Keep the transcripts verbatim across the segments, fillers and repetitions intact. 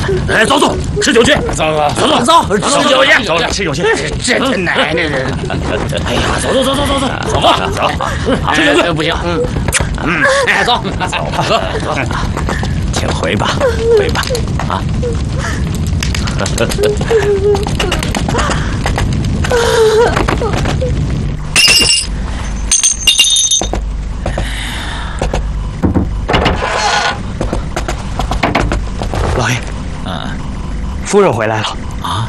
哎，走走，吃酒去，走走走走，吃酒去，走吃酒去。 这这奶奶的！ 哎呀，走走走走走走，走吧，走，吃酒去。 不行，嗯嗯，哎，走走吧，走， 请回吧，回吧，啊。 老爷，嗯，夫人回来了啊。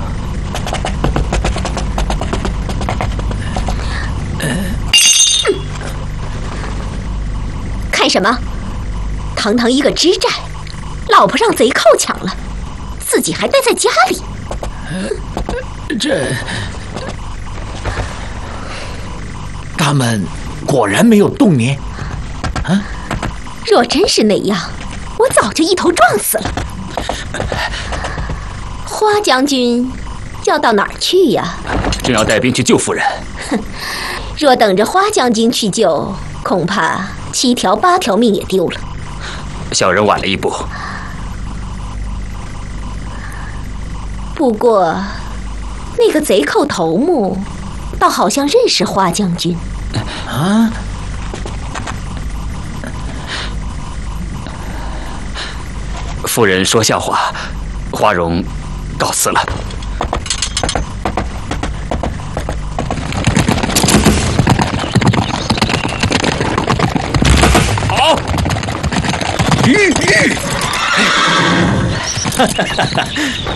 看什么？堂堂一个知寨，老婆让贼寇抢了，自己还待在家里。 这，他们果然没有动你？啊？ 若真是那样，我早就一头撞死了。花将军要到哪儿去呀？ 正要带兵去救夫人。 哼，若等着花将军去救，恐怕七条八条命也丢了。 小人晚了一步。 不过，那个贼寇头目，倒好像认识花将军。 啊？夫人说笑话，花荣告辞了。好，吁吁，哈哈哈哈！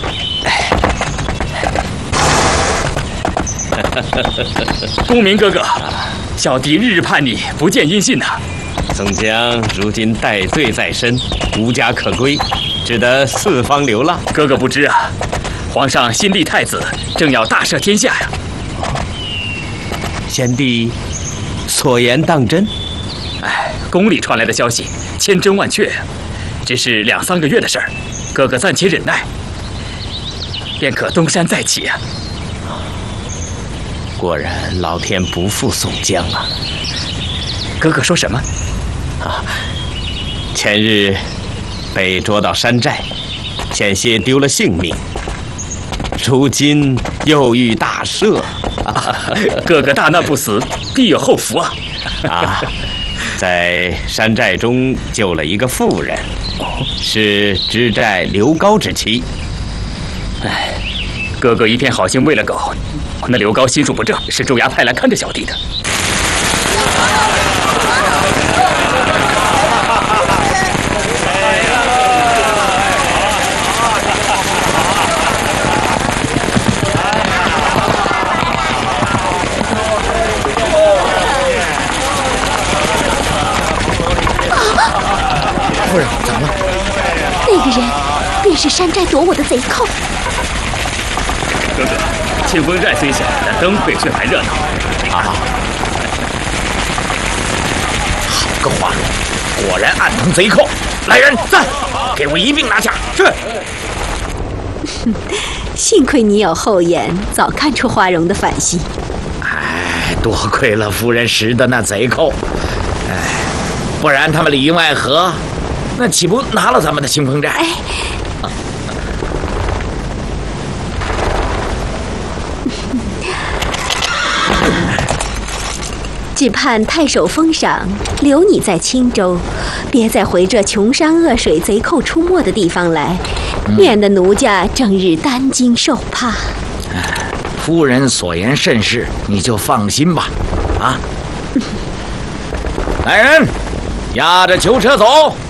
公明哥哥，小弟日日盼你，不见音信呐。 宋江如今戴罪在身，无家可归，只得四方流浪。 哥哥不知啊，皇上新立太子，正要大赦天下呀。 先帝所言当真？ 哎，宫里传来的消息千真万确，只是两三个月的事儿，哥哥暂且忍耐，便可东山再起啊。 果然老天不负宋江啊！ 哥哥说什么？ 啊，前日被捉到山寨，险些丢了性命，如今又遇大赦。 啊、哥哥大难不死，必有后福啊！ 啊，在山寨中救了一个妇人，是知寨刘高之妻。 哎，哥哥一片好心喂了狗，那刘高心术不正，是州衙派来看着小弟的。 夫人，怎么了？ 那个人便是山寨夺我的贼寇。 哥哥，清风寨虽小，但灯会却还热闹。 啊！好个花荣，果然暗通贼寇。来人，在，给我一并拿下。是。 幸亏你有后眼，早看出花荣的反心。 哎，多亏了夫人识得那贼寇，哎，不然他们里应外合，那岂不拿了咱们的清风寨？ 哎。只盼太守封赏，留你在青州，别再回这穷山恶水、贼寇出没的地方来，嗯、免得奴家整日担惊受怕。 夫人所言甚是，你就放心吧。啊，来人，押着囚车走。